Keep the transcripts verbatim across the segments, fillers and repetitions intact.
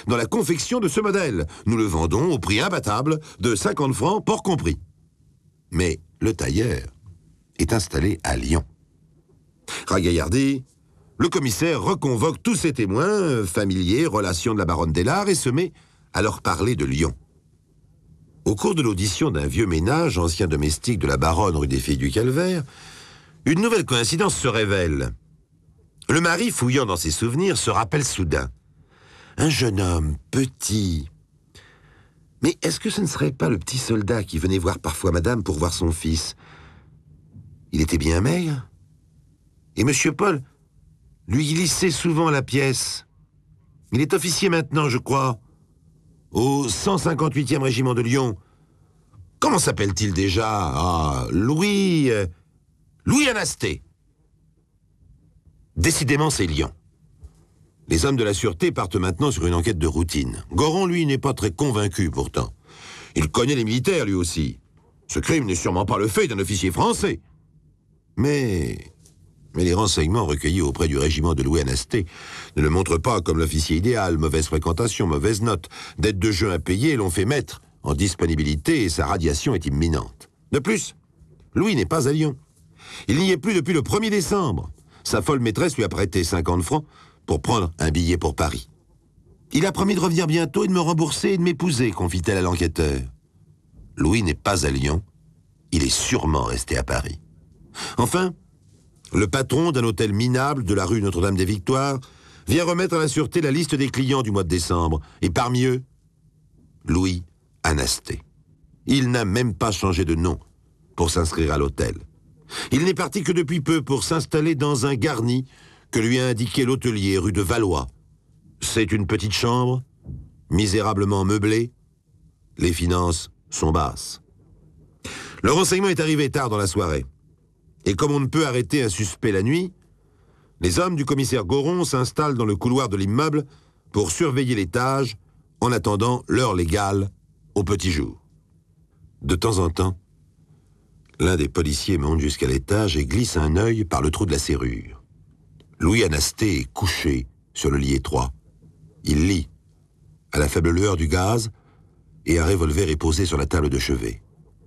dans la confection de ce modèle. Nous le vendons au prix imbattable de cinquante francs, port compris. Mais le tailleur est installé à Lyon. Ragaillardi, le commissaire reconvoque tous ses témoins, familiers, relations de la baronne Délard, et se met à leur parler de Lyon. Au cours de l'audition d'un vieux ménage, ancien domestique de la baronne rue des Filles du Calvaire, une nouvelle coïncidence se révèle. Le mari, fouillant dans ses souvenirs, se rappelle soudain. Un jeune homme, petit. Mais est-ce que ce ne serait pas le petit soldat qui venait voir parfois madame pour voir son fils? Il était bien maigre. Et monsieur Paul lui glissait souvent la pièce. Il est officier maintenant, je crois, au cent cinquante-huitième régiment de Lyon. Comment s'appelle-t-il déjà? Ah, Louis... Euh, Louis Anasté. Décidément, c'est Lyon. Les hommes de la sûreté partent maintenant sur une enquête de routine. Goron, lui, n'est pas très convaincu, pourtant. Il connaît les militaires, lui aussi. Ce crime n'est sûrement pas le fait d'un officier français. Mais... Mais les renseignements recueillis auprès du régiment de Louis Anasté ne le montrent pas comme l'officier idéal. Mauvaise fréquentation, mauvaise note, dette de jeu impayée l'ont fait mettre en disponibilité et sa radiation est imminente. De plus, Louis n'est pas à Lyon. Il n'y est plus depuis le premier décembre. Sa folle maîtresse lui a prêté cinquante francs pour prendre un billet pour Paris. Il a promis de revenir bientôt et de me rembourser et de m'épouser, confie-t-elle à l'enquêteur. Louis n'est pas à Lyon. Il est sûrement resté à Paris. Enfin, le patron d'un hôtel minable de la rue Notre-Dame-des-Victoires vient remettre à la sûreté la liste des clients du mois de décembre. Et parmi eux, Louis Anasté. Il n'a même pas changé de nom pour s'inscrire à l'hôtel. Il n'est parti que depuis peu pour s'installer dans un garni que lui a indiqué l'hôtelier rue de Valois. C'est une petite chambre, misérablement meublée. Les finances sont basses. Le renseignement est arrivé tard dans la soirée. Et comme on ne peut arrêter un suspect la nuit, les hommes du commissaire Goron s'installent dans le couloir de l'immeuble pour surveiller l'étage en attendant l'heure légale au petit jour. De temps en temps, l'un des policiers monte jusqu'à l'étage et glisse un œil par le trou de la serrure. Louis Anasté est couché sur le lit étroit. Il lit, à la faible lueur du gaz, et un revolver est posé sur la table de chevet.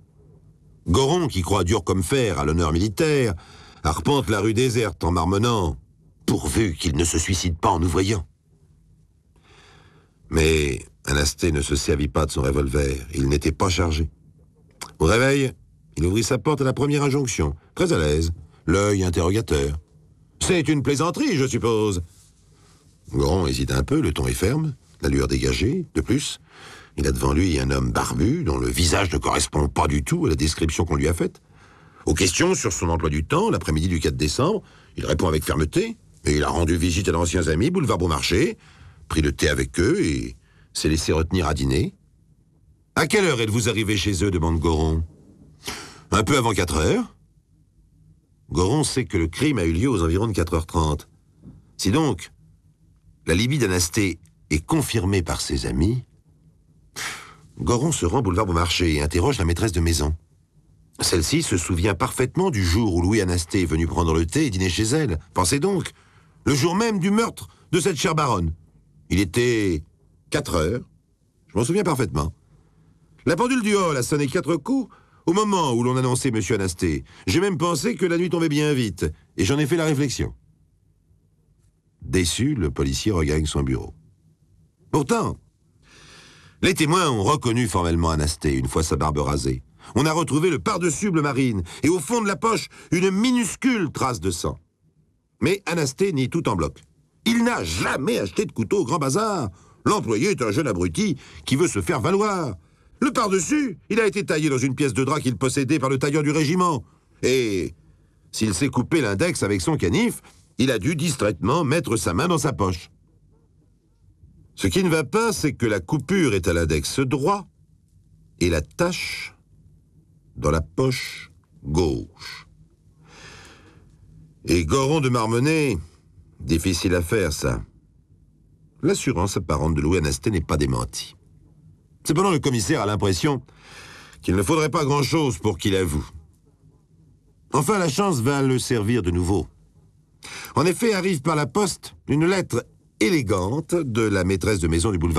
Goron, qui croit dur comme fer à l'honneur militaire, arpente la rue déserte en marmonnant « Pourvu qu'il ne se suicide pas en nous voyant ». Mais Anasté ne se servit pas de son revolver. Il n'était pas chargé. Au réveil, il ouvrit sa porte à la première injonction, très à l'aise, l'œil interrogateur. « C'est une plaisanterie, je suppose ?» Goron hésite un peu, le ton est ferme, la lueur dégagée. De plus, il a devant lui un homme barbu dont le visage ne correspond pas du tout à la description qu'on lui a faite. Aux questions sur son emploi du temps, l'après-midi du quatre décembre, il répond avec fermeté, et il a rendu visite à d'anciens amis, boulevard Beaumarchais, pris le thé avec eux et s'est laissé retenir à dîner. « À quelle heure êtes-vous arrivé chez eux ?» demande Goron. « Un peu avant quatre heures. » Goron sait que le crime a eu lieu aux environs de quatre heures trente. Si donc, la libye d'Anasté est confirmée par ses amis, Goron se rend boulevard Beaumarchais et interroge la maîtresse de maison. Celle-ci se souvient parfaitement du jour où Louis Anasté est venu prendre le thé et dîner chez elle. Pensez donc, le jour même du meurtre de cette chère baronne. Il était quatre heures, je m'en souviens parfaitement. La pendule du hall a sonné quatre coups au moment où l'on annonçait monsieur Anasté. J'ai même pensé que la nuit tombait bien vite, et j'en ai fait la réflexion. Déçu, le policier regagne son bureau. Pourtant, les témoins ont reconnu formellement Anasté, une fois sa barbe rasée. On a retrouvé le pardessus bleu marine, et au fond de la poche, une minuscule trace de sang. Mais Anasté nie tout en bloc. Il n'a jamais acheté de couteau au Grand Bazar. L'employé est un jeune abruti qui veut se faire valoir. Le par-dessus, il a été taillé dans une pièce de drap qu'il possédait par le tailleur du régiment. Et s'il s'est coupé l'index avec son canif, il a dû distraitement mettre sa main dans sa poche. Ce qui ne va pas, c'est que la coupure est à l'index droit et la tache dans la poche gauche. Et Goron de Marmonnet, difficile à faire, ça. L'assurance apparente de Louis Anasté n'est pas démentie. Cependant, le commissaire a l'impression qu'il ne faudrait pas grand-chose pour qu'il avoue. Enfin, la chance va le servir de nouveau. En effet, arrive par la poste une lettre élégante de la maîtresse de maison du boulevard